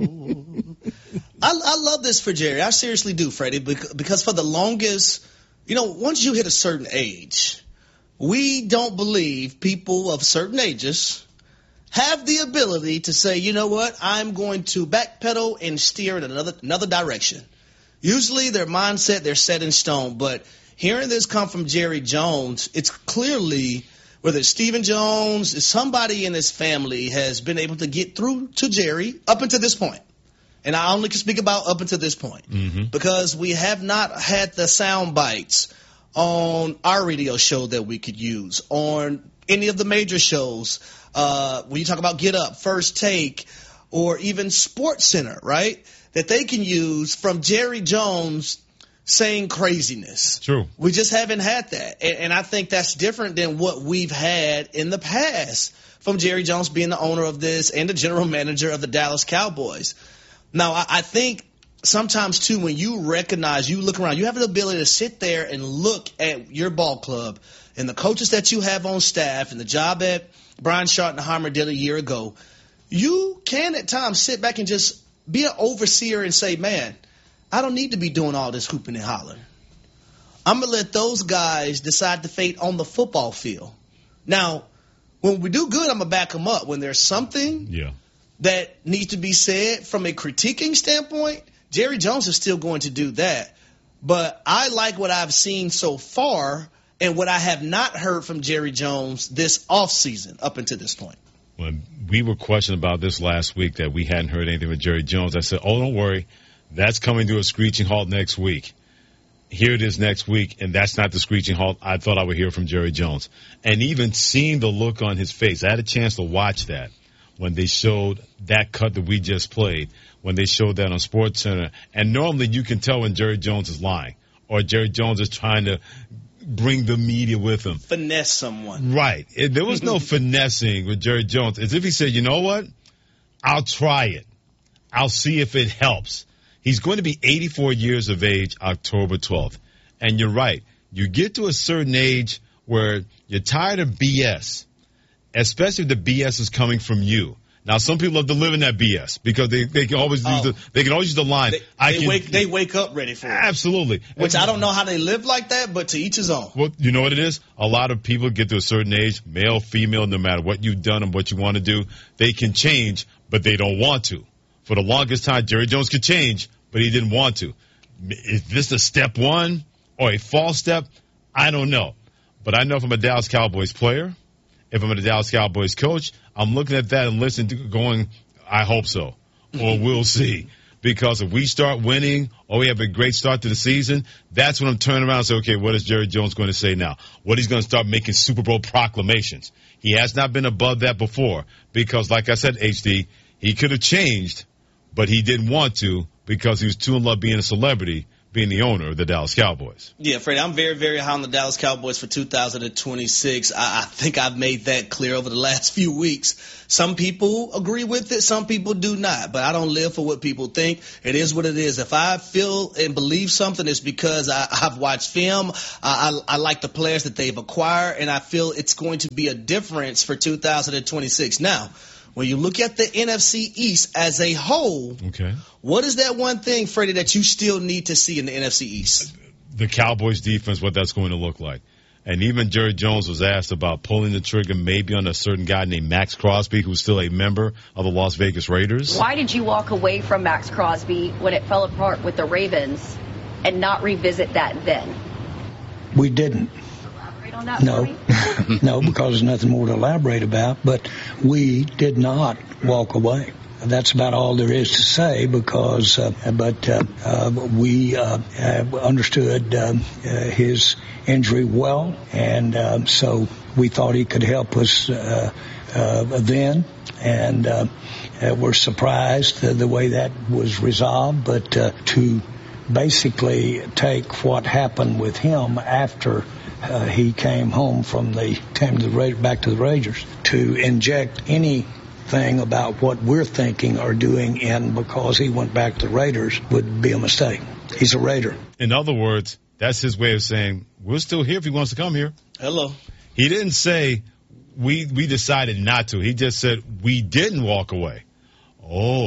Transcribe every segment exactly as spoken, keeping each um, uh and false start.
I, I love this for Jerry. I seriously do, Freddie, because for the longest, you know, once you hit a certain age, we don't believe people of certain ages have the ability to say, you know what, I'm going to backpedal and steer in another another direction. Usually their mindset, they're set in stone. But hearing this come from Jerry Jones, it's clearly, whether it's Stephen Jones, somebody in his family has been able to get through to Jerry up until this point. And I only can speak about up until this point. Mm-hmm. Because we have not had the sound bites on our radio show that we could use, on any of the major shows. Uh, when you talk about Get Up, First Take, or even Sports Center, right, that they can use from Jerry Jones saying craziness. True. We just haven't had that. And, and I think that's different than what we've had in the past from Jerry Jones being the owner of this and the general manager of the Dallas Cowboys. Now, I, I think sometimes, too, when you recognize, you look around, you have the ability to sit there and look at your ball club and the coaches that you have on staff and the job that Brian Schottenheimer did a year ago. You can at times sit back and just be an overseer and say, man, I don't need to be doing all this hooping and hollering. I'm going to let those guys decide the fate on the football field. Now, when we do good, I'm going to back them up. When there's something yeah. that needs to be said from a critiquing standpoint, Jerry Jones is still going to do that. But I like what I've seen so far and what I have not heard from Jerry Jones this offseason up until this point. When we were questioned about this last week that we hadn't heard anything from Jerry Jones, I said, oh, don't worry. That's coming to a screeching halt next week. Here it is next week, and that's not the screeching halt I thought I would hear from Jerry Jones. And even seeing the look on his face, I had a chance to watch that when they showed that cut that we just played, when they showed that on SportsCenter. And normally you can tell when Jerry Jones is lying or Jerry Jones is trying to bring the media with him. Finesse someone. Right. It, there was no finessing with Jerry Jones. As if he said, you know what? I'll try it. I'll see if it helps. He's going to be eighty-four years of age October twelfth. And you're right. You get to a certain age where you're tired of B S, especially if the B S is coming from you. Now, some people love to live in that B S because they, they can always use oh, the they can always use the line. They, I they can, wake they wake up ready for it. Absolutely. Which I don't know how they live like that, but to each his own. Well, you know what it is? A lot of people get to a certain age, male, female, no matter what you've done and what you want to do, they can change, but they don't want to. For the longest time, Jerry Jones could change, but he didn't want to. Is this a step one or a false step? I don't know. But I know if I'm a Dallas Cowboys player, if I'm a Dallas Cowboys coach, I'm looking at that and listening to going, I hope so, or we'll see. Because if we start winning or we have a great start to the season, that's when I'm turning around and say, okay, what is Jerry Jones going to say now? What he's going to start making Super Bowl proclamations. He has not been above that before because, like I said, H D, he could have changed, but he didn't want to because he was too in love being a celebrity, being the owner of the Dallas Cowboys. Yeah, Freddie, I'm very, very high on the Dallas Cowboys for two thousand twenty-six. I, I think I've made that clear over the last few weeks. Some people agree with it, some people do not, but I don't live for what people think. It is what it is. If I feel and believe something, it's because I, I've watched film. I, I, I like the players that they've acquired, and I feel it's going to be a difference for two thousand twenty-six. Now, when you look at the N F C East as a whole, okay, what is that one thing, Freddie, that you still need to see in the N F C East? The Cowboys defense, what that's going to look like. And even Jerry Jones was asked about pulling the trigger maybe on a certain guy named Max Crosby, who's still a member of the Las Vegas Raiders. Why did you walk away from Max Crosby when it fell apart with the Ravens and not revisit that then? We didn't. On that no, no, because there's nothing more to elaborate about. But we did not walk away. That's about all there is to say. Because, uh, but uh, uh, we uh, understood uh, uh, his injury well, and uh, so we thought he could help us uh, uh, then. And uh, uh, we're surprised the, the way that was resolved. But uh, to basically take what happened with him after Uh, he came home from the came to the back to the Raiders to inject anything about what we're thinking or doing in because he went back to the Raiders would be a mistake. He's a Raider. In other words, that's his way of saying we're still here if he wants to come here. Hello. He didn't say we we decided not to. He just said we didn't walk away. Oh,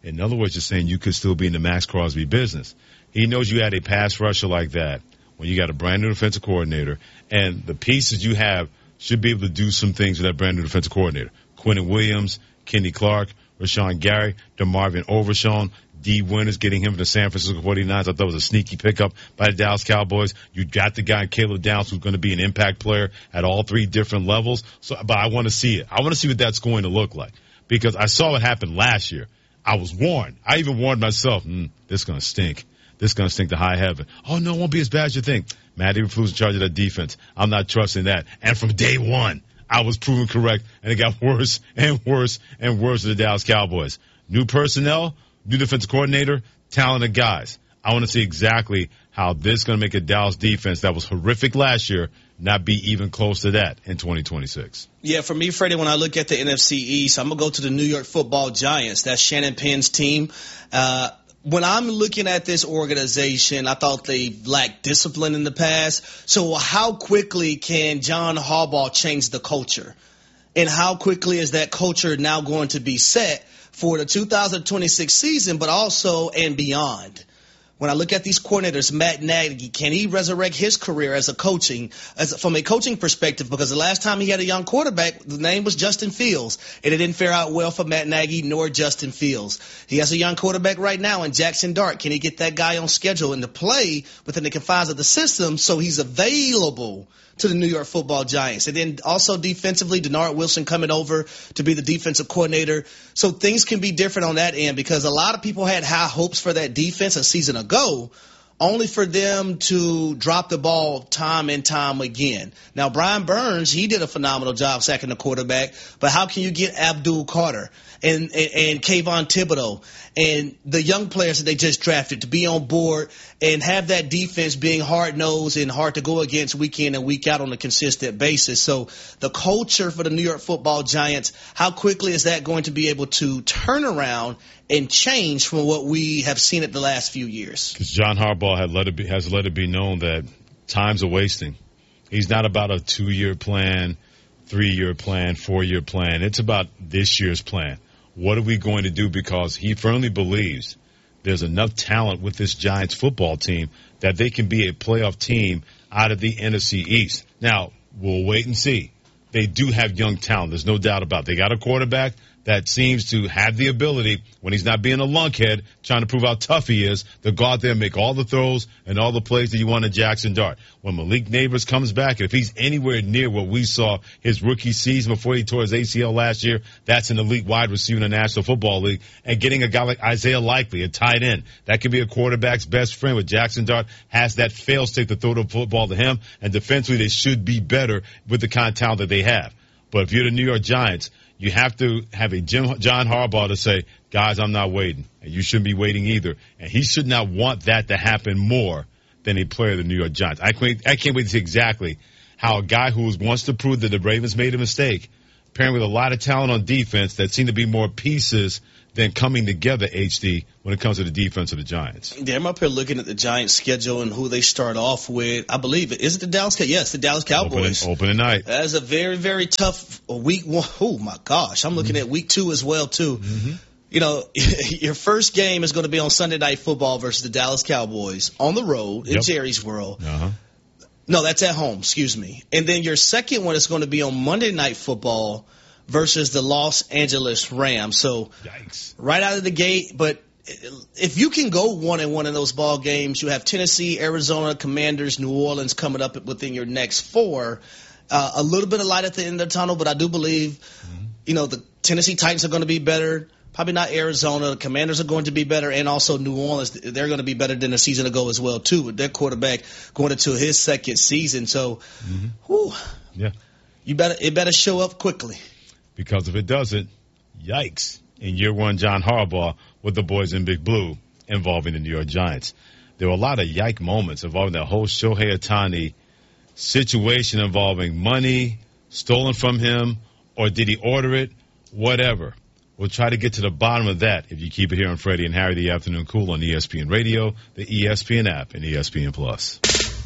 In other words, you're saying you could still be in the Max Crosby business. He knows you had a pass rusher like that when you got a brand new defensive coordinator, and the pieces you have should be able to do some things with that brand new defensive coordinator. Quentin Williams, Kenny Clark, Rashawn Gary, DeMarvin Overshawn, D. Winters, getting him to the San Francisco forty-niners. I thought it was a sneaky pickup by the Dallas Cowboys. You got the guy, Caleb Downs, who's going to be an impact player at all three different levels. So, but I want to see it. I want to see what that's going to look like, because I saw what happened last year. I was warned. I even warned myself, mm, this is going to stink. This is going to stink to high heaven. Oh, no, it won't be as bad as you think. Matt Eberflus in charge of that defense. I'm not trusting that. And from day one, I was proven correct, and it got worse and worse and worse for the Dallas Cowboys. New personnel, new defensive coordinator, talented guys. I want to see exactly how this is going to make a Dallas defense that was horrific last year not be even close to that in twenty twenty-six. Yeah, for me, Freddie, when I look at the N F C East, I'm going to go to the New York Football Giants. That's Shannon Penn's team. Uh, when I'm looking at this organization, I thought they lacked discipline in the past. So how quickly can John Harbaugh change the culture? And how quickly is that culture now going to be set for the two thousand twenty-six season, but also and beyond? When I look at these coordinators, Matt Nagy, can he resurrect his career as a coaching, as from a coaching perspective? Because the last time he had a young quarterback, the name was Justin Fields, and it didn't fare out well for Matt Nagy nor Justin Fields. He has a young quarterback right now in Jackson Dart. Can he get that guy on schedule and to play within the confines of the system so he's available to the New York Football Giants? And then also defensively, Denard Wilson coming over to be the defensive coordinator. So things can be different on that end, because a lot of people had high hopes for that defense a season ago, only for them to drop the ball time and time again. Now, Brian Burns, he did a phenomenal job sacking the quarterback, but how can you get Abdul Carter and, and, and Kayvon Thibodeau and the young players that they just drafted to be on board and have that defense being hard-nosed and hard to go against week in and week out on a consistent basis? So the culture for the New York Football Giants, how quickly is that going to be able to turn around and change from what we have seen it the last few years? Because John Harbaugh had let it be, has let it be known that time's a wasting. He's not about a two-year plan, three-year plan, four-year plan. It's about this year's plan. What are we going to do? Because he firmly believes there's enough talent with this Giants football team that they can be a playoff team out of the N F C East. Now, we'll wait and see. They do have young talent. There's no doubt about it. They got a quarterback that seems to have the ability, when he's not being a lunkhead, trying to prove how tough he is, to go out there and make all the throws and all the plays that you want in Jackson Dart. When Malik Neighbors comes back, if he's anywhere near what we saw his rookie season before he tore his A C L last year, that's an elite wide receiver in the National Football League. And getting a guy like Isaiah Likely, a tight end, that could be a quarterback's best friend. With Jackson Dart has that fail state to throw the football to him, and defensively they should be better with the kind of talent that they have. But if you're the New York Giants, you have to have a Jim, John Harbaugh to say, guys, I'm not waiting. And you shouldn't be waiting either. And he should not want that to happen more than a player of the New York Giants. I can't, I can't wait to see exactly how a guy who wants to prove that the Ravens made a mistake, pairing with a lot of talent on defense that seem to be more pieces than coming together, H D, when it comes to the defense of the Giants. Yeah, I'm up here looking at the Giants' schedule and who they start off with. I believe it. Is it the Dallas Cowboys? Yes, the Dallas Cowboys. Opening, opening night. That is a very, very tough week one. Oh, my gosh. I'm looking mm-hmm. at week two as well, too. Mm-hmm. You know, your first game is going to be on Sunday Night Football versus the Dallas Cowboys on the road in yep. Jerry's World. Uh-huh. No, that's at home. Excuse me. And then your second one is going to be on Monday Night Football versus the Los Angeles Rams. So Yikes. Right out of the gate, but if you can go one and one in those ball games, you have Tennessee, Arizona, Commanders, New Orleans coming up within your next four. Uh, a little bit of light at the end of the tunnel, but I do believe, mm-hmm. you know, the Tennessee Titans are going to be better. Probably not Arizona. The Commanders are going to be better, and also New Orleans. They're going to be better than a season ago as well, too, with their quarterback going into his second season. So, mm-hmm. whew, yeah, you better it better show up quickly. Because if it doesn't, yikes. In year one, John Harbaugh with the boys in Big Blue involving the New York Giants. There were a lot of yike moments involving that whole Shohei Ohtani situation involving money stolen from him, or did he order it? Whatever. We'll try to get to the bottom of that if you keep it here on Freddie and Harry the Afternoon Cool on E S P N Radio, the E S P N app, and E S P N Plus.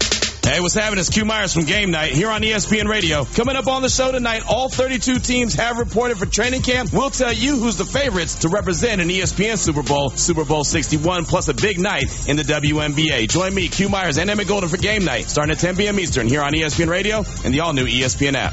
Hey, what's happening? It's Q Myers from Game Night here on E S P N Radio. Coming up on the show tonight, all thirty-two teams have reported for training camp. We'll tell you who's the favorites to represent an E S P N Super Bowl, Super Bowl sixty-one, plus a big night in the W N B A. Join me, Q Myers, and Emmett Golden for Game Night, starting at ten p.m. Eastern here on E S P N Radio and the all-new E S P N app.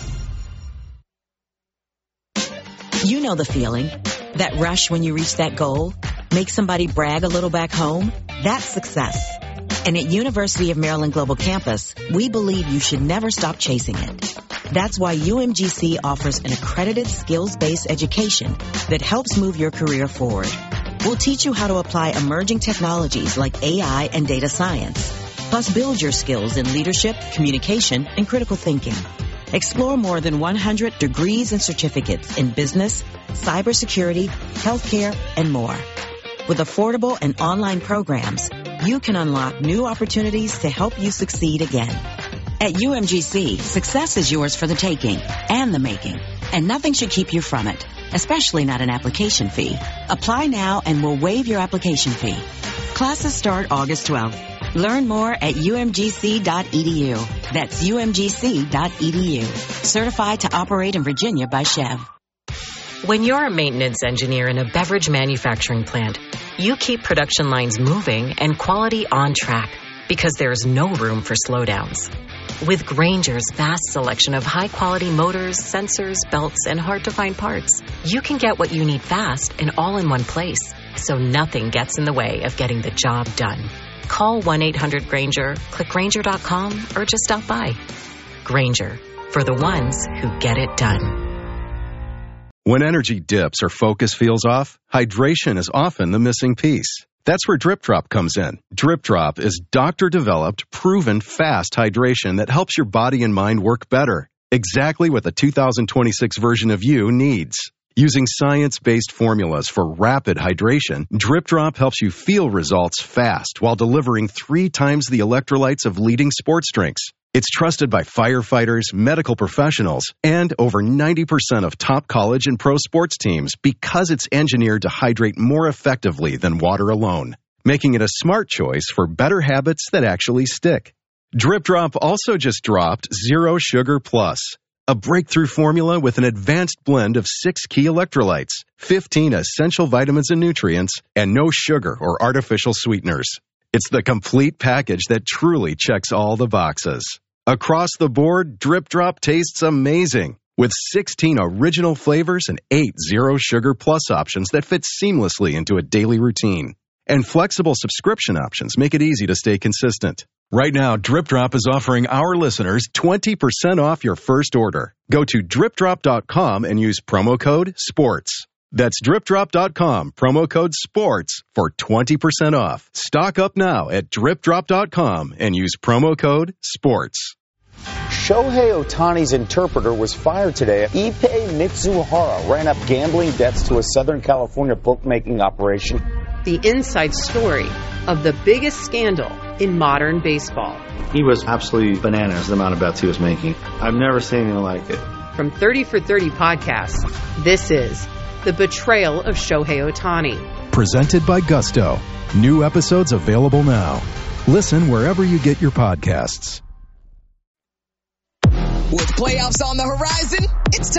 You know the feeling. That rush when you reach that goal. Make somebody brag a little back home. That's success. And at University of Maryland Global Campus, we believe you should never stop chasing it. That's why U M G C offers an accredited skills-based education that helps move your career forward. We'll teach you how to apply emerging technologies like A I and data science, plus build your skills in leadership, communication, and critical thinking. Explore more than one hundred degrees and certificates in business, cybersecurity, healthcare, and more. With affordable and online programs, you can unlock new opportunities to help you succeed again. At U M G C, success is yours for the taking and the making, and nothing should keep you from it, especially not an application fee. Apply now and we'll waive your application fee. Classes start August twelfth. Learn more at U M G C dot E D U. That's U M G C dot E D U. Certified to operate in Virginia by Chev. When you're a maintenance engineer in a beverage manufacturing plant, you keep production lines moving and quality on track because there's no room for slowdowns. With Grainger's vast selection of high-quality motors, sensors, belts, and hard-to-find parts, you can get what you need fast and all in one place, so nothing gets in the way of getting the job done. Call one eight hundred Grainger, click Grainger dot com, or just stop by. Grainger, for the ones who get it done. When energy dips or focus feels off, hydration is often the missing piece. That's where Drip Drop comes in. Drip Drop is doctor-developed, proven fast hydration that helps your body and mind work better. Exactly what the two thousand twenty-six version of you needs. Using science-based formulas for rapid hydration, Drip Drop helps you feel results fast while delivering three times the electrolytes of leading sports drinks. It's trusted by firefighters, medical professionals, and over ninety percent of top college and pro sports teams because it's engineered to hydrate more effectively than water alone, making it a smart choice for better habits that actually stick. Drip Drop also just dropped Zero Sugar Plus, a breakthrough formula with an advanced blend of six key electrolytes, fifteen essential vitamins and nutrients, and no sugar or artificial sweeteners. It's the complete package that truly checks all the boxes. Across the board, Drip Drop tastes amazing, with sixteen original flavors and eight Zero Sugar Plus options that fit seamlessly into a daily routine. And flexible subscription options make it easy to stay consistent. Right now, Drip Drop is offering our listeners twenty percent off your first order. Go to drip drop dot com and use promo code SPORTS. That's drip drop dot com, promo code SPORTS for twenty percent off. Stock up now at drip drop dot com and use promo code SPORTS. Shohei Ohtani's interpreter was fired today. Ippei Mitsuhara ran up gambling debts to a Southern California bookmaking operation. The inside story of the biggest scandal in modern baseball. He was absolutely bananas, the amount of bets he was making. I've never seen anything like it. From thirty for thirty podcasts, this is The Betrayal of Shohei Ohtani. Presented by Gusto. New episodes available now. Listen wherever you get your podcasts. With playoffs on the horizon, it's time.